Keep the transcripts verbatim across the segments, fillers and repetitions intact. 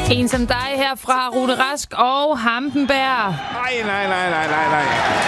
En som dig her fra Rune Rask og Hampenberg. Nej, nej, nej, nej, nej, nej.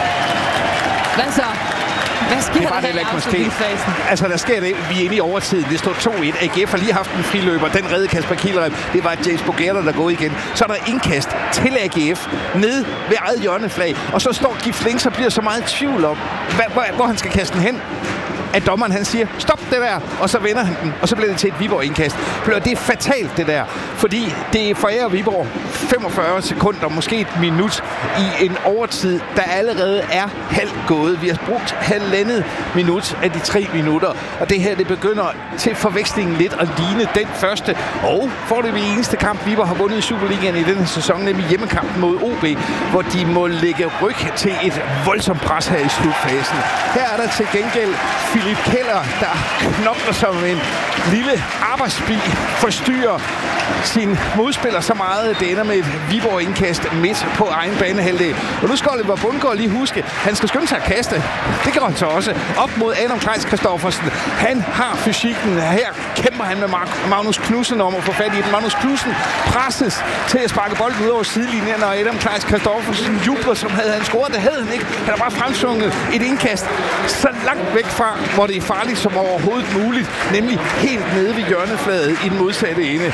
Hvad så? Hvad sker det der der i ikke afslutningsfasen? Altså, der sker det. Vi er inde i overtiden. Det står to et. A G F har lige haft en friløber. Den redde Kasper Kielrem. Det var James Bogerler, der går igen. Så er der indkast til A G F nede ved eget hjørneflag. Og så står Gif Links og bliver så meget i tvivl om, hvor, hvor han skal kaste den hen. At dommeren han siger, stop det der, og så vender han den, og så bliver det til et Viborg-indkast. Det er fatalt, det der, fordi det forærer Viborg femogfyrre sekunder, måske et minut, i en overtid, der allerede er halvt gået. Vi har brugt halvandet minut af de tre minutter, og det her, det begynder til forvekslingen lidt at ligne den første, og får det ved eneste kamp, Viborg har vundet i Superligaen i denne sæson, nemlig hjemmekampen mod O B, hvor de må lægge ryg til et voldsomt pres her i slutfasen. Her er der til gengæld Philip Keller, der knokler som en lille arbejdsbi, forstyrrer sin modspiller så meget, det ender med et Viborg-indkast midt på egen banehalvdel. Og nu skal Oliver Bundgaard lige huske, han skal skynde sig at kaste. Det gør han så også. Op mod Adam Kleis Christoffersen. Han har fysikken. Her kæmper han med Magnus Knudsen om at få fat i den. Magnus Knudsen presses til at sparke bolden ud over sidelinjen, og Adam Kleis Christoffersen jubler, som havde han scoret. Det havde han ikke. Han har bare fremsunget et indkast så langt væk fra, hvor det er farligt som overhovedet muligt, nemlig helt nede ved hjørnefladet i den modsatte ende.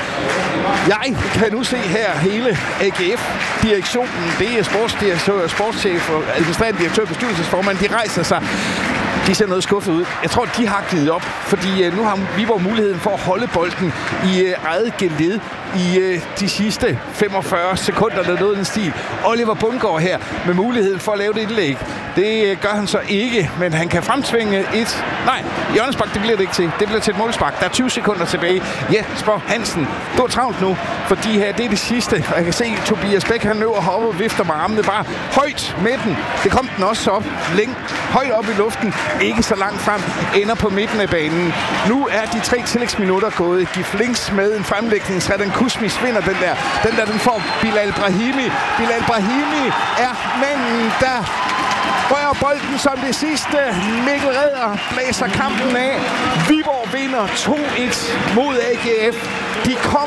Jeg kan nu se her hele A G F-direktionen, det er sportsdirektør, sportschef og administrerende direktør, bestyrelsesformand, de rejser sig. De ser noget skuffet ud. Jeg tror, de har givet op, fordi uh, nu har Viborg muligheden for at holde bolden i uh, eget geled i uh, de sidste femogfyrre sekunder, der nåede den stil. Oliver Bundgaard her med muligheden for at lave det indlæg. Det uh, gør han så ikke, men han kan fremtvinge et... Nej, hjørnespark, det bliver det ikke til. Det bliver til et målspark. Der er tyve sekunder tilbage. Jesper Hansen, du er travlt nu, fordi her det er det sidste. Og jeg kan se, Tobias Bæk, han løber heroppe og vifter med armene bare højt med den. Det kom den også op, længe, højt op i luften. Ikke så langt frem, ender på midten af banen. Nu er de tre tillægsminutter gået. Gif Links med en fremlægning. Sredan Kusmis vinder den der. Den der, den får Bilal Brahimi. Bilal Brahimi er manden, der rører bolden som det sidste. Mikkel Redder blæser kampen af. Viborg vinder to et mod A G F. De kom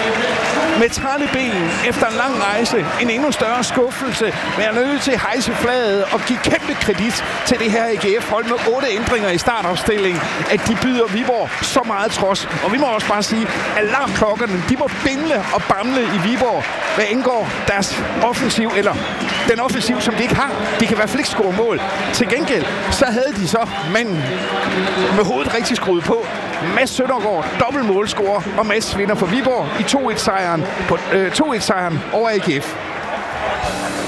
med trætte ben efter en lang rejse. En endnu større skuffelse. Men jeg er nødt til at hejse flaget og give kæmpe kredit til det her A G F-hold med otte ændringer i startopstillingen, at de byder Viborg så meget trods. Og vi må også bare sige, alarmklokkerne, de må bimle og bamle i Viborg, hvad indgår deres offensiv, eller den offensiv, som de ikke har. De kan i hvert fald ikke score mål. Til gengæld, så havde de så manden med hovedet rigtig skruet på. Mads Søndergaard, dobbelt målscorer, og Mads vinder for Viborg i to et-sejren på øh, to et-sejren over A G F.